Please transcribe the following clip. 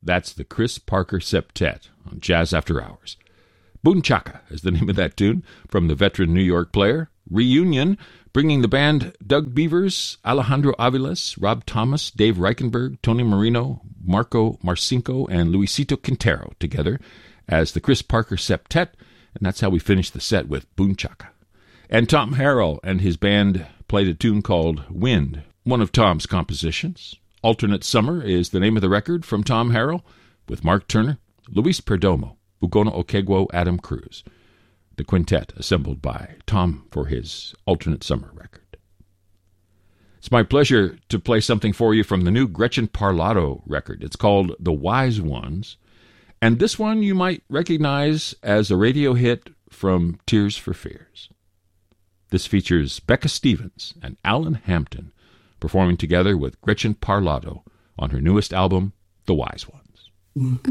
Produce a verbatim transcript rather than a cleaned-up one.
That's the Chris Parker Septet on Jazz After Hours. Boonchaka is the name of that tune from the veteran New York player. Reunion, bringing the band Doug Beavers, Alejandro Aviles, Rob Thomas, Dave Reichenberg, Tony Marino, Marco Marcinko, and Luisito Quintero together as the Chris Parker Septet, and that's how we finished the set with Boonchaka. And Tom Harrell and his band played a tune called Wind, one of Tom's compositions. Alternate Summer is the name of the record from Tom Harrell, with Mark Turner, Luis Perdomo, Ugono Okegwo, Adam Cruz. The quintet assembled by Tom for his Alternate Summer record. It's my pleasure to play something for you from the new Gretchen Parlato record. It's called The Wise Ones, and this one you might recognize as a radio hit from Tears for Fears. This features Becca Stevens and Alan Hampton performing together with Gretchen Parlato on her newest album, The Wise Ones.